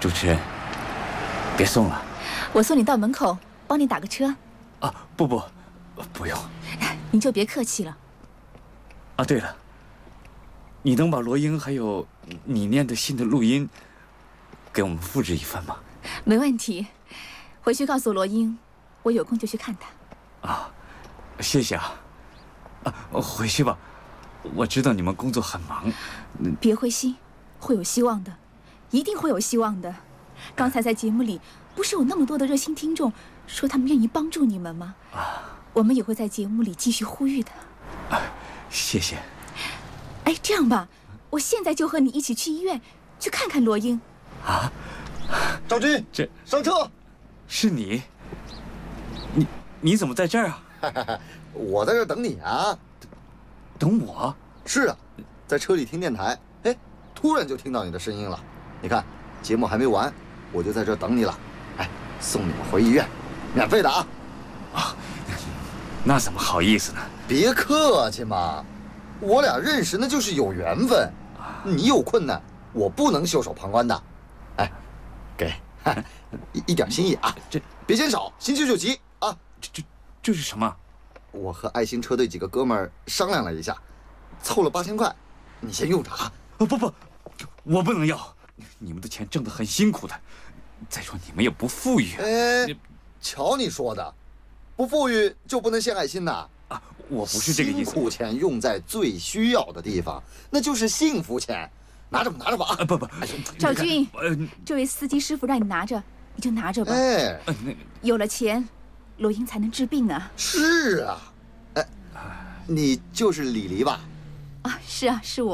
主持人，别送了。 我送你到门口，帮你打个车。 啊，不用。 您就别客气了。 啊，对了，你能把罗英还有你念的信的录音给我们复制一份吗？ 没问题，回去告诉罗英，我有空就去看她。 啊，谢谢啊。回去吧，我知道你们工作很忙。 别灰心，会有希望的，一定会有希望的。刚才在节目里，不是有那么多的热心听众说他们愿意帮助你们吗？我们也会在节目里继续呼吁的。 谢谢。 哎，这样吧，我现在就和你一起去医院去看看罗英。 啊， 赵军，上车。 是你？你怎么在这儿啊？ 我在这儿等你啊。 等我？ 是啊，在车里听电台，哎，突然就听到你的声音了。你看，节目还没完，我就在这儿等你了。哎，送你们回医院，免费的啊。 啊，那怎么好意思呢？ 别客气嘛，我俩认识那就是有缘分。你有困难，我不能袖手旁观的。哎，给一点心意啊， 这别嫌少，新旧就齐啊。 这是什么？ 我和爱心车队几个哥们儿商量了一下，凑了8000块，你先用着啊。 不，我不能要，你们的钱挣得很辛苦的，再说你们也不富裕。 哎，瞧你说的，不富裕就不能献爱心呐？ 啊，我不是这个意思。 辛苦钱用在最需要的地方，那就是幸福钱。拿着吧啊！ 不， 赵军，这位司机师傅让你拿着，你就拿着吧。 哎， 有了钱，罗英才能治病啊。 是啊，哎，你就是李黎吧？ 啊，是啊，是我。